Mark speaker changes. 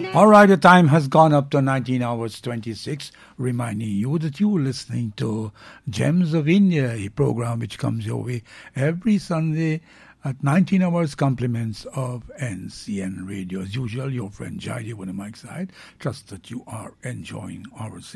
Speaker 1: All right, the time has gone up to 19 hours 26, reminding you that you are listening to Gems of India, a program which comes your way every Sunday at 19 hours, compliments of NCN Radio. As usual, your friend Jaidi on the mic side. Trust that you are enjoying ourselves.